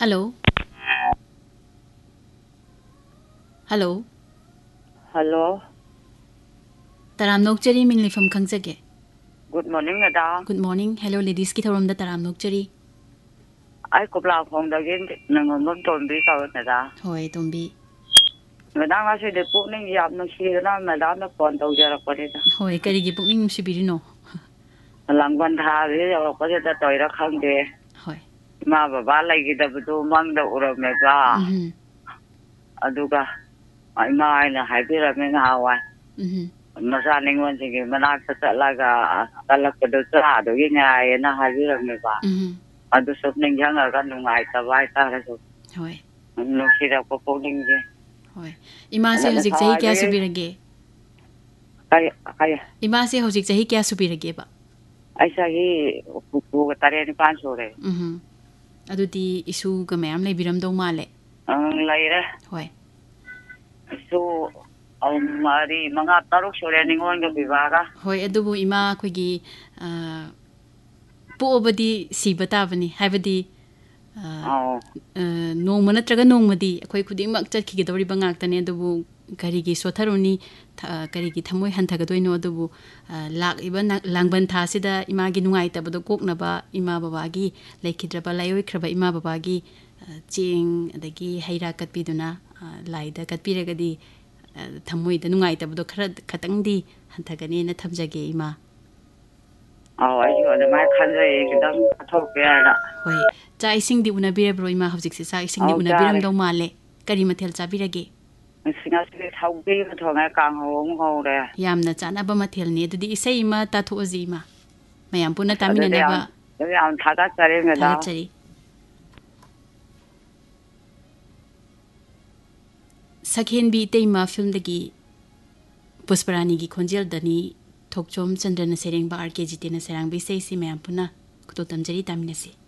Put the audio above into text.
Hello. Hello. Hello. Taram nokchari ming lifam khangzage. Good morning, madam. Good morning. Hello ladies ki thorom da taram nokchari. I kopla phong da gin nangom ton bi ka madam. Hoi tombi. Madam I say the putting yap no shi na madam na pon tau jara ko de. Hoi kari gi pukning sibirino. Lang ban tha ri ya ko de toi ra khang de. Hoi. Ma ba ba lai gi da bu mang da ura me ba. Aduga ai mai na hai bi ra me nga wa. Masa ningon sige manak sa laga kalak ko do sa do gi nga na hai bi ra me ba. Adu sop ning jang ga nungai ta wai ta ra so. Hoi. No shi da ko putting je. Hoi. Ima se hojik sahi kya subirage? Kaya. Ima se hojik sahi kya subirage ba? Aisa hi ku tare ni pan so re. Aduti isu ga mayam lay biram do male. Lai re. Hoi. So mari mga taruk so re ningon ga bibaga. Hoi adubu ima khoi po obadi sibata bani habadi nong manatraga nong madi akhoi khuding mak chat ki dori bangak tane adubu kari gi sotharuni kari gi thamoi hanthaga doino adubu lak iba langban tha sida ima gi nungai tabado koknaba ima baba gi laikhidraba layoi khraba ima baba gi ching adagi haira katpiduna laida katpiragadi thamoi da nungai tabado khara khatangdi hanthagani na thamjage ima Ai yo na mai khan re gidam thok pe ara. Hoi cha ising di unabire bro ima hojik se cha ising di unabiram do male kari mathel chabirage Singa se thau bi thonga kang ho re. Yamna chana ba mathel ni adudi isai ma ta thu oji ma mayam puna tamina na ba ya am thaga chare me da chari Sakhen bi teima film dagi Pusparani gi khonjel dani thokchom chandra na sereng ba RKGT na serang bi sei si mayam puna kuto tamjari tamina si